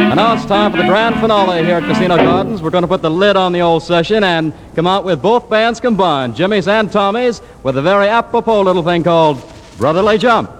And now it's time for the grand finale here at Casino Gardens. We're going to put the lid on the old session and come out with both bands combined, Jimmy's and Tommy's, with a very apropos little thing called Brotherly Jump.